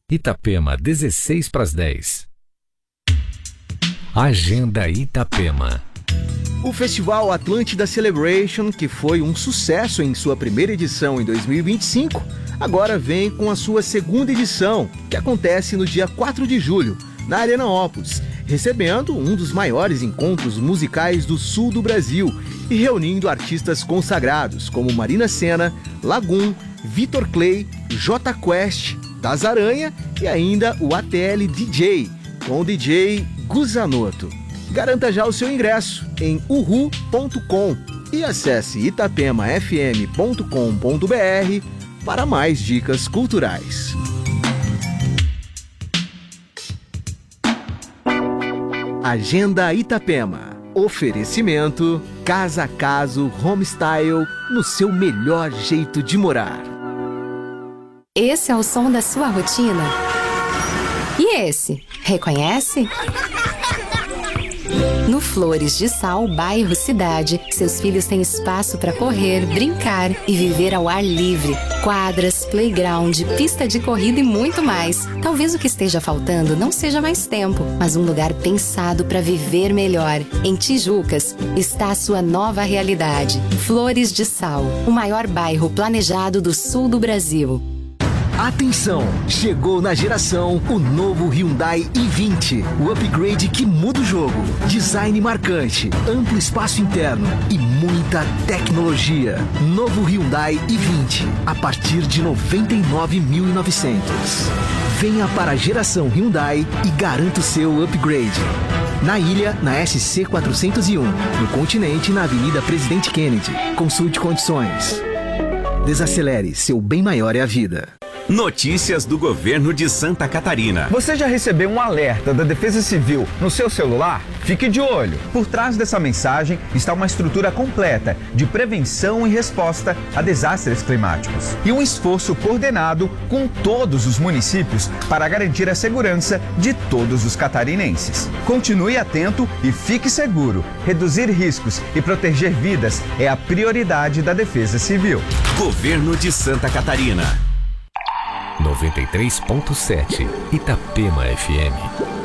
Itapema, 16:10. Agenda Itapema. O Festival Atlântida Celebration, que foi um sucesso em sua primeira edição em 2025, agora vem com a sua segunda edição, que acontece no dia 4 de julho, na Arena Opus, recebendo um dos maiores encontros musicais do sul do Brasil e reunindo artistas consagrados como Marina Sena, Lagoon, Vitor Clay, J Quest, Das Aranha e ainda o ATL DJ, com o DJ Guzanoto. Garanta já o seu ingresso em uhu.com e acesse itapemafm.com.br para mais dicas culturais. Agenda Itapema. Oferecimento Casa a Caso Homestyle, no seu melhor jeito de morar. Esse é o som da sua rotina? E esse? Reconhece? No Flores de Sal, bairro Cidade, seus filhos têm espaço para correr, brincar e viver ao ar livre. Quadras, playground, pista de corrida e muito mais. Talvez o que esteja faltando não seja mais tempo, mas um lugar pensado para viver melhor. Em Tijucas está a sua nova realidade. Flores de Sal, o maior bairro planejado do sul do Brasil. Atenção! Chegou na geração o novo Hyundai i20. O upgrade que muda o jogo. Design marcante, amplo espaço interno e muita tecnologia. Novo Hyundai i20, a partir de 99.900. Venha para a geração Hyundai e garanta o seu upgrade. Na ilha, na SC 401. No continente, na Avenida Presidente Kennedy. Consulte condições. Desacelere, seu bem maior é a vida. Notícias do governo de Santa Catarina. Você já recebeu um alerta da Defesa Civil no seu celular? Fique de olho. Por trás dessa mensagem está uma estrutura completa de prevenção e resposta a desastres climáticos. E um esforço coordenado com todos os municípios para garantir a segurança de todos os catarinenses. Continue atento e fique seguro. Reduzir riscos e proteger vidas é a prioridade da Defesa Civil. Governo de Santa Catarina. 93.7 Itapema FM.